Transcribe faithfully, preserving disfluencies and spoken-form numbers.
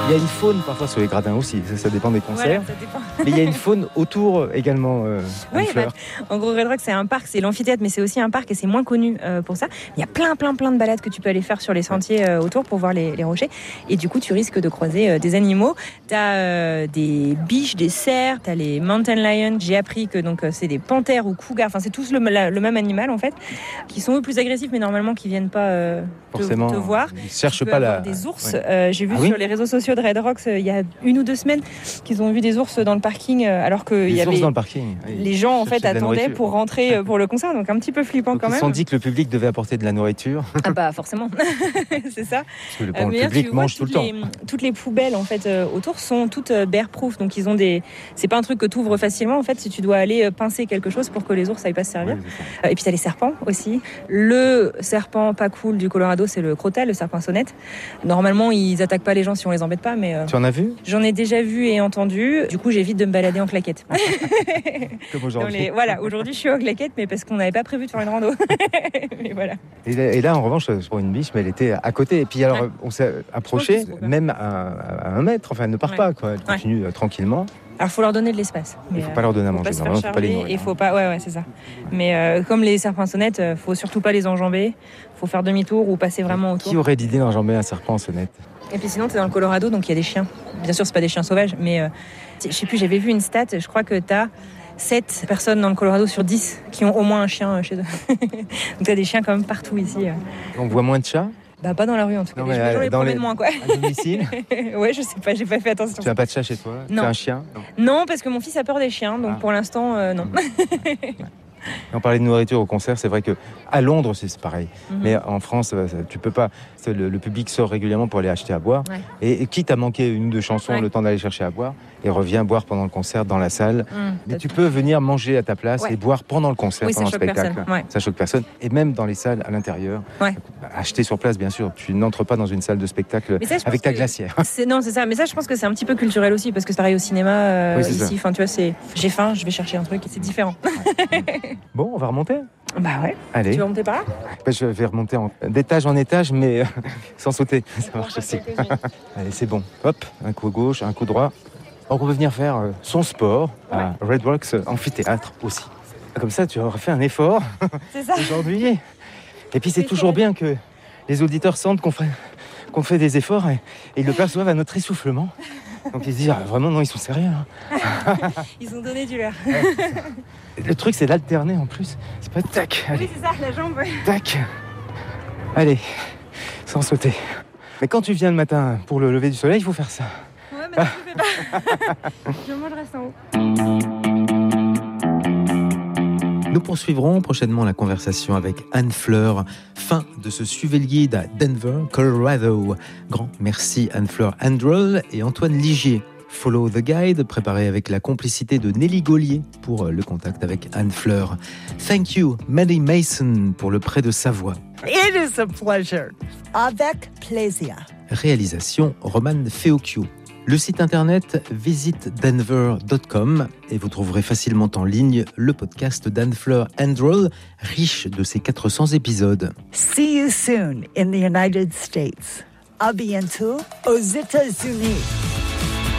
Il y a une faune parfois sur les gradins aussi, ça, ça dépend des concerts. Voilà, ça dépend. Mais il y a une faune autour également. Euh, Oui, bah, fleur. en gros, Red Rock, c'est un parc, c'est l'amphithéâtre, mais c'est aussi un parc et c'est moins connu euh, pour ça. Il y a plein, plein, plein de balades que tu peux aller faire sur les sentiers euh, autour pour voir les, les rochers. Et du coup, tu risques de croiser euh, des animaux. Tu as euh, des biches, des cerfs, tu as les mountain lions. J'ai appris que donc, euh, c'est des panthères ou cougars, enfin, c'est tous le, la, le même animal en fait, qui sont eux plus agressifs, mais normalement qui viennent pas euh, te, Forcément, te voir. Ils cherchent Tu peux pas la. avoir des ours. Ouais. Euh, j'ai vu Ah oui sur les réseaux sociaux de Red Rocks euh, il y a une ou deux semaines qu'ils ont vu des ours dans le parking, euh, alors que il y Les ours avait dans le parking. les gens en fait Chercher de la attendaient nourriture. pour rentrer euh, pour le concert, donc un petit peu flippant Donc quand ils même. se sont dit que le public devait apporter de la nourriture. Ah bah forcément, c'est ça. Parce que le, Euh, bon, mais le là, public tu vois, mange tout le toutes temps. les, toutes les poubelles en fait euh, autour sont toutes euh, bear-proof, donc ils ont des. C'est pas un truc que tu ouvres facilement en fait. Si tu dois aller euh, pincer quelque chose pour que les ours aillent pas se servir. Oui, c'est ça. Euh, et puis t'as les serpents aussi. Le serpent pas cool du Colorado, c'est le crotal, le serpent sonnette. Normalement, ils attaquent pas les gens si on les embête pas, mais euh, Tu en as vu j'en ai déjà vu et entendu. Du coup, j'évite de me balader en claquette. comme Dans aujourd'hui. les- Voilà, aujourd'hui je suis en claquette, mais parce qu'on n'avait pas prévu de faire une rando. Mais voilà. Et là, et là, en revanche, je prends une biche, mais elle était à côté. Et puis alors, Ouais. on s'est approché, qu'ils se trouvent. même à, à un mètre. Enfin, elle ne part Ouais. pas, quoi. Elle continue euh, tranquillement. Alors, il faut leur donner de l'espace. Il Mais, ne faut euh, pas leur donner à faut manger. pas se faire Normalement, il ne faut pas les charger nourrir. et faut pas. Ouais, ouais, c'est ça. Mais euh, comme les serpents sonnettes, euh, faut surtout pas les enjamber. Faut faire demi-tour ou passer vraiment autour. Qui aurait l'idée d'enjamber un serpent en sonnette? Et puis sinon, tu es dans le Colorado, donc il y a des chiens. Bien sûr, c'est pas des chiens sauvages, mais euh, je sais plus, j'avais vu une stat, je crois que tu as sept personnes dans le Colorado sur dix qui ont au moins un chien euh, chez eux. Donc tu as des chiens quand même partout ici. euh. On voit moins de chats Bah pas dans la rue en tout cas, Non, les, mais, les gens euh, les dans promènent les- moins quoi. à domicile. Ouais, je sais pas, j'ai pas fait attention. Tu n'as pas de chat chez toi? Non. Tu as un chien? Non. Non, parce que mon fils a peur des chiens, donc Ah. pour l'instant, euh, non. On parlait de nourriture au concert, c'est vrai que à Londres c'est pareil, Mhm. mais en France ça- ça- tu peux pas. C'est Le, le public sort régulièrement pour aller acheter à boire, Ouais. et, et quitte à manquer une ou deux chansons, Ouais. le temps d'aller chercher à boire, et revient boire pendant le concert dans la salle. Hum, Mais t'as tu tout. peux venir manger à ta place Ouais. et boire pendant le concert, Oui, ça pendant le choque spectacle. personne, ouais. Ça choque personne. Et même dans les salles à l'intérieur, Ouais. acheter sur place bien sûr. Tu n'entres pas dans une salle de spectacle Mais ça, je pense avec ta que- glacière. C'est, non, c'est ça. Mais ça, je pense que c'est un petit peu culturel aussi, parce que c'est pareil au cinéma euh, Oui, c'est ça. ici. Enfin, tu vois, c'est j'ai faim, je vais chercher un truc, et c'est différent. Bon, on va remonter. Bah ouais. Allez. Tu veux remonter par là? Ben, je vais remonter en- d'étage en étage, mais euh, sans sauter. Ça marche aussi. Allez, c'est bon. Hop, un coup gauche, un coup droit. Donc on peut venir faire euh, son sport à Red Rocks Amphithéâtre aussi. Comme ça, tu auras fait un effort C'est ça. aujourd'hui. Et puis c'est C'est toujours ça. bien que les auditeurs sentent qu'on fait, qu'on fait des efforts et, et ils le perçoivent à notre essoufflement. Donc ils se disent, ah, vraiment, non, ils sont sérieux. hein. Ils ont donné du leur. Et le truc, c'est d'alterner en plus. C'est pas tac, allez, Oui, c'est ça, la jambe. Ouais, tac. Allez, sans sauter. Mais quand tu viens le matin pour le lever du soleil, il faut faire ça. mais non, je fais pas. Je mange, reste en haut. Nous poursuivrons prochainement la conversation avec Anne Fleur. Fin de ce Suivez le guide à Denver, Colorado. Grand merci Anne-Fleur Androl et Antoine Ligier. Follow the Guide, préparé avec la complicité de Nelly Gaulier pour le contact avec Anne Fleur. Thank you, Maddie Mason, pour le prêt de sa voix. It is a pleasure. Avec plaisir. Réalisation Roman Feocchio. Le site internet visite denver point com et vous trouverez facilement en ligne le podcast d'Anne-Fleur Androl, riche de ses quatre cents épisodes. See you soon in the United States. À bientôt aux États-Unis.